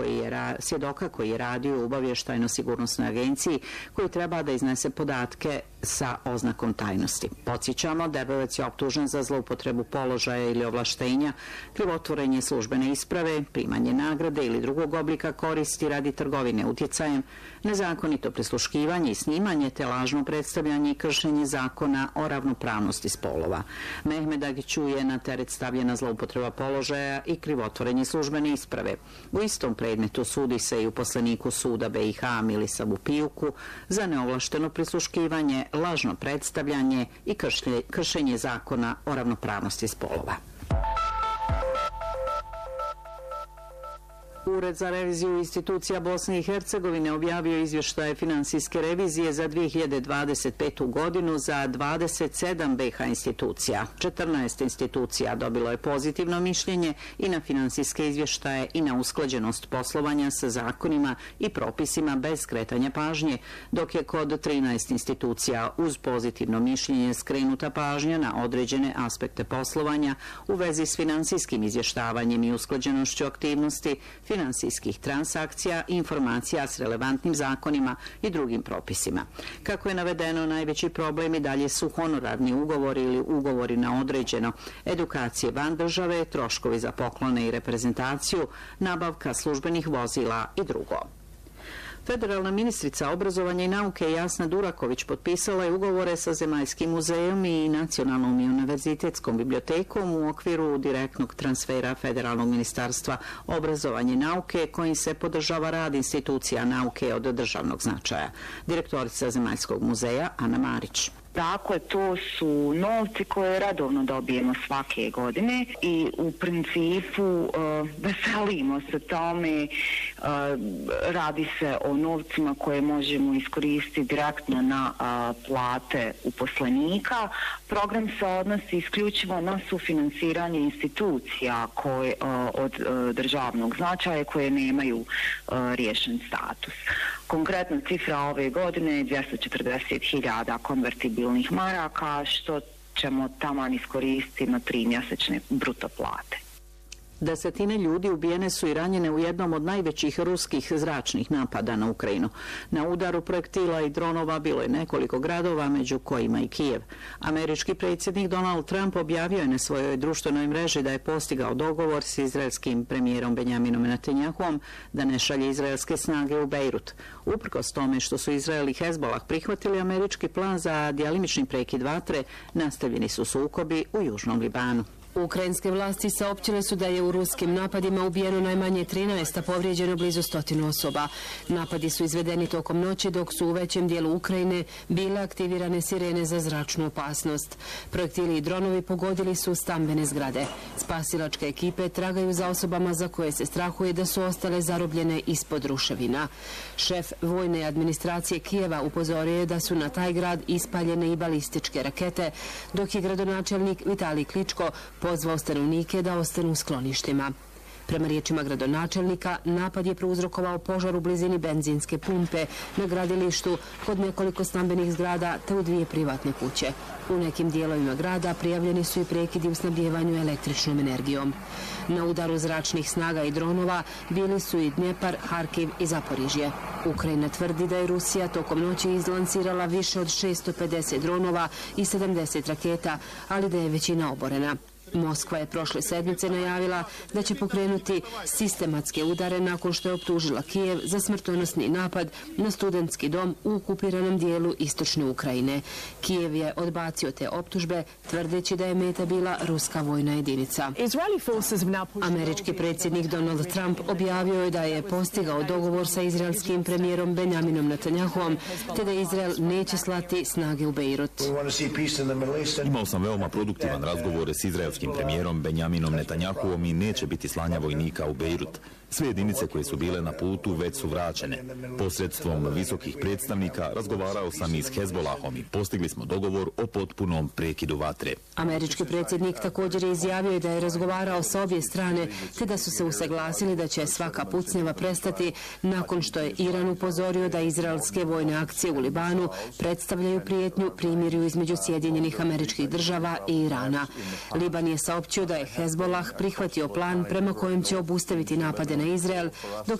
svjedoka koji je radio u obavještajno-sigurnosnoj agenciji koji treba da iznese podatke sa oznakom tajnosti. Podsjećamo, Debelec je optužen za zloupotrebu položaja ili ovlaštenja, krivotvorenje službene isprave, primanje nagrade ili drugog oblika koristi radi trgovine utjecajem, nezakonito prisluškivanje i snimanje te lažno predstavljanje i kršenje zakona o ravnopravnosti spolova. Mehmed Agiću je na teret stavljena zloupotreba položaja i krivotvorenje službene isprave. U istom predmetu sudi se i uposleniku suda BiH Milisavu Pijuku za neovlašteno prisluškivanje, lažno predstavljanje i kršenje zakona o ravnopravnosti spolova. Ured za reviziju institucija Bosne i Hercegovine objavio izvještaje finansijske revizije za 2025. godinu za 27 BiH institucija. 14 institucija dobilo je pozitivno mišljenje i na finansijske izvještaje i na usklađenost poslovanja sa zakonima i propisima bez skretanja pažnje, dok je kod 13 institucija uz pozitivno mišljenje skrenuta pažnja na određene aspekte poslovanja u vezi s finansijskim izvještavanjem i usklađenošću aktivnosti, finansijskih transakcija i informacija s relevantnim zakonima i drugim propisima. Kako je navedeno, najveći problem i dalje su honorarni ugovori ili ugovori na određeno, edukacije van države, troškovi za poklone i reprezentaciju, nabavka službenih vozila i drugo. Federalna ministrica obrazovanja i nauke Jasna Duraković potpisala je ugovore sa Zemaljskim muzejom i Nacionalnom i univerzitetskom bibliotekom u okviru direktnog transfera Federalnog ministarstva obrazovanja i nauke kojim se podržava rad institucija nauke od državnog značaja. Direktorica Zemaljskog muzeja Ana Marić. Dakle, to su novci koje redovno dobijemo svake godine i u principu veselimo se tome. Radi se o novcima koje možemo iskoristiti direktno na plate uposlenika. Program se odnosi isključivo na sufinansiranje institucija koje od državnog značaja koje nemaju riješen status. Konkretna cifra ove godine je 240.000 konvertibilnih maraka, što ćemo taman iskoristiti na 3 mjesečne bruto plate. Desetine ljudi ubijene su i ranjene u jednom od najvećih ruskih zračnih napada na Ukrajinu. Na udaru projektila i dronova bilo je nekoliko gradova, među kojima i Kijev. Američki predsjednik Donald Trump objavio je na svojoj društvenoj mreži da je postigao dogovor s izraelskim premijerom Benjaminom Netanjahuom da ne šalje izraelske snage u Bejrut. Uprkos tome što su Izrael i Hezbolah prihvatili američki plan za djelimični prekid vatre, nastavljeni su sukobi u Južnom Libanu. Ukrajinske vlasti saopćile su da je u ruskim napadima ubijeno najmanje 13, a povrijeđeno blizu 100 osoba. Napadi su izvedeni tokom noći, dok su u većem dijelu Ukrajine bile aktivirane sirene za zračnu opasnost. Projektili i dronovi pogodili su stambene zgrade. Spasilačke ekipe tragaju za osobama za koje se strahuje da su ostale zarobljene ispod ruševina. Šef vojne administracije Kijeva upozorio je da su na taj grad ispaljene i balističke rakete, dok je gradonačelnik Vitalij Kličko pozvao stanovnike da ostanu u skloništima. Prema riječima gradonačelnika, napad je prouzrokovao požar u blizini benzinske pumpe na gradilištu kod nekoliko stambenih zgrada te u 2 privatne kuće. U nekim dijelovima grada prijavljeni su i prekidi u snabdjevanju električnom energijom. Na udaru zračnih snaga i dronova bili su i Dnjepar, Harkiv i Zaporižje. Ukrajina tvrdi da je Rusija tokom noći izlansirala više od 650 dronova i 70 raketa, ali da je većina oborena. Moskva je prošle sedmice najavila da će pokrenuti sistematske udare nakon što je optužila Kijev za smrtonosni napad na studentski dom u okupiranom dijelu istočne Ukrajine. Kijev je odbacio te optužbe, tvrdeći da je meta bila ruska vojna jedinica. Američki predsjednik Donald Trump objavio je da je postigao dogovor sa izraelskim premijerom Benjaminom Netanjahuom, te da Izrael neće slati snage u Bejrut. Imao sam veoma produktivan razgovor s izraelskim premijerom Benjaminom Netanjahuom i neće biti slanja vojnika u Bejrut. Sve jedinice koje su bile na putu već su vraćene. Posredstvom visokih predstavnika razgovarao sam i s Hezbolahom i postigli smo dogovor o potpunom prekidu vatre. Američki predsjednik također je izjavio da je razgovarao sa obje strane, te da su se usaglasili da će svaka pucnjava prestati nakon što je Iran upozorio da izraelske vojne akcije u Libanu predstavljaju prijetnju primirju između Sjedinjenih Američkih Država i Irana. Liban je saopćio da je Hezbolah prihvatio plan prema kojem će obustaviti napade na Izrael, dok